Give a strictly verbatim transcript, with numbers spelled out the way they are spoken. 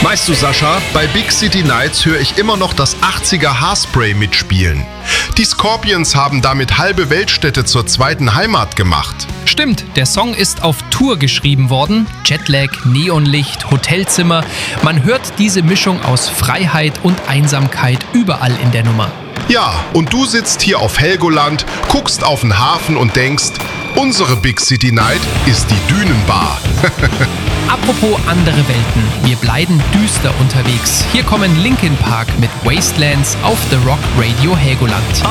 Weißt du, Sascha, bei Big City Nights höre ich immer noch das achtziger Haarspray mitspielen. Die Scorpions haben damit halbe Weltstädte zur zweiten Heimat gemacht. Stimmt, der Song ist auf Tour geschrieben worden. Jetlag, Neonlicht, Hotelzimmer. Man hört diese Mischung aus Freiheit und Einsamkeit überall in der Nummer. Ja, und du sitzt hier auf Helgoland, guckst auf den Hafen und denkst, unsere Big City Night ist die Dünenbar. Apropos andere Welten, wir bleiben düster unterwegs. Hier kommen Linkin Park mit Wastelands auf The Rock Radio Helgoland.